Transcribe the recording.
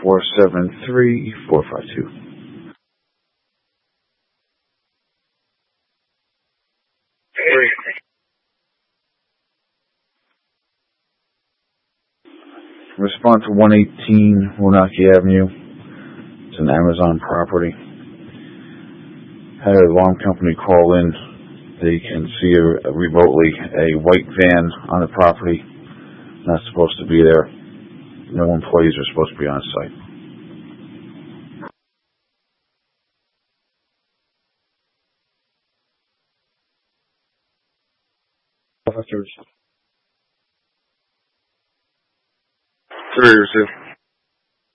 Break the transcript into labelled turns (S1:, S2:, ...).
S1: 473-452. Respond to 118 Woonaki Avenue. It's an Amazon property. Had an alarm company call in. They can see remotely a white van on the property. Not supposed to be there. No employees are supposed to be on site. Officers. 3 or 2.